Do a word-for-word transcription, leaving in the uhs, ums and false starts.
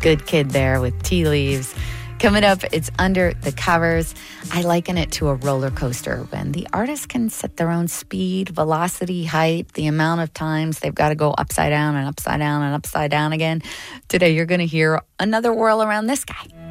Good Kid there with Tea Leaves. Coming up, it's Under the Covers. I liken it to a roller coaster when the artist can set their own speed, velocity, height, the amount of times they've got to go upside down and upside down and upside down again. Today, you're going to hear another whirl around this guy.